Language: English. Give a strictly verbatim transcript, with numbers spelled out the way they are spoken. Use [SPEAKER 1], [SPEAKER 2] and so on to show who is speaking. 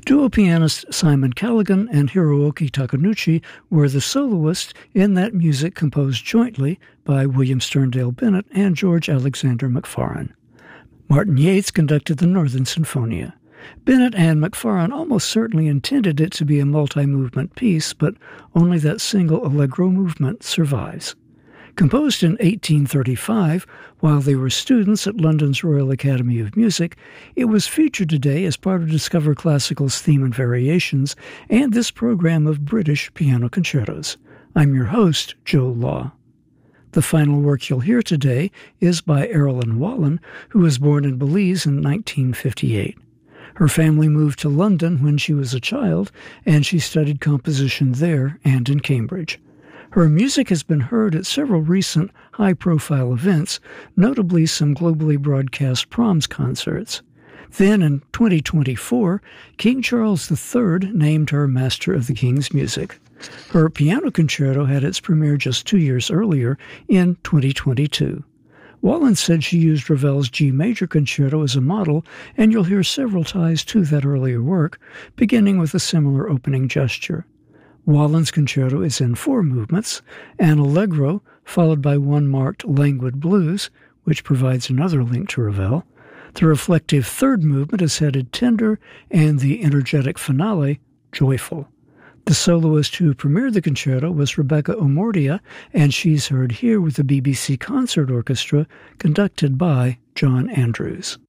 [SPEAKER 1] Duo pianist Simon Callaghan and Hiroaki Takenouchi were the soloists in that music composed jointly by William Sterndale Bennett and George Alexander McFarren. Martin Yates conducted the Northern Sinfonia. Bennett and McFarren almost certainly intended it to be a multi-movement piece, but only that single allegro movement survives. Composed in eighteen thirty-five, while they were students at London's Royal Academy of Music, it was featured today as part of Discover Classical's Theme and Variations and this program of British piano concertos. I'm your host, Joe Law. The final work you'll hear today is by Erilyn Wallen, who was born in Belize in nineteen fifty-eight. Her family moved to London when she was a child, and she studied composition there and in Cambridge. Her music has been heard at several recent high-profile events, notably some globally broadcast Proms concerts. Then, in twenty twenty-four, King Charles the Third named her Master of the King's Music. Her piano concerto had its premiere just two years earlier, in twenty twenty-two. Wallen said she used Ravel's G major concerto as a model, and you'll hear several ties to that earlier work, beginning with a similar opening gesture. Wallen's concerto is in four movements, an allegro followed by one marked languid blues, which provides another link to Ravel. The reflective third movement is headed tender, and the energetic finale, joyful. The soloist who premiered the concerto was Rebecca Omordia, and she's heard here with the B B C Concert Orchestra, conducted by John Andrews.